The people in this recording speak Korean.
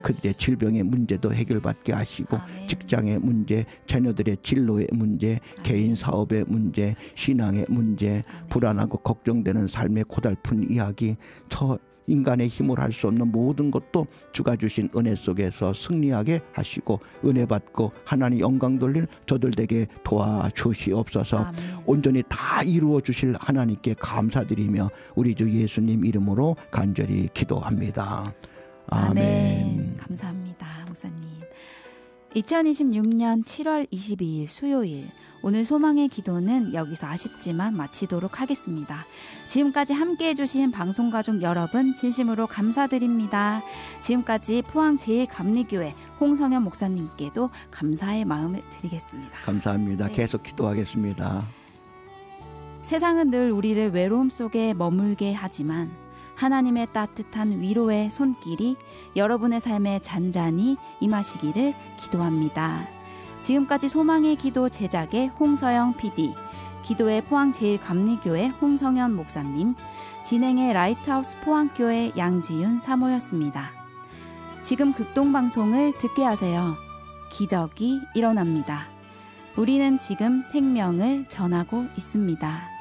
그들의 질병의 문제도 해결받게 하시고 아멘. 직장의 문제, 자녀들의 진로의 문제, 개인 사업의 문제, 신앙의 문제, 불안하고 걱정되는 삶의 고달픈 이야기, 저 인간의 힘으로 할 수 없는 모든 것도 주가 주신 은혜 속에서 승리하게 하시고 은혜 받고 하나님 영광 돌릴 저들 되게 도와주시옵소서. 아멘. 온전히 다 이루어 주실 하나님께 감사드리며 우리 주 예수님 이름으로 간절히 기도합니다. 아멘. 감사합니다, 목사님. 2026년 7월 22일 수요일, 오늘 소망의 기도는 여기서 아쉽지만 마치도록 하겠습니다. 지금까지 함께해 주신 방송가족 여러분 진심으로 감사드립니다. 지금까지 포항제일감리교회 홍성현 목사님께도 감사의 마음을 드리겠습니다. 감사합니다. 네. 계속 기도하겠습니다. 세상은 늘 우리를 외로움 속에 머물게 하지만 하나님의 따뜻한 위로의 손길이 여러분의 삶에 잔잔히 임하시기를 기도합니다. 지금까지 소망의 기도 제작의 홍서영 PD, 기도의 포항제일감리교회 홍성현 목사님, 진행의 라이트하우스 포항교회 양지윤 사모였습니다. 지금 극동방송을 듣게 하세요. 기적이 일어납니다. 우리는 지금 생명을 전하고 있습니다.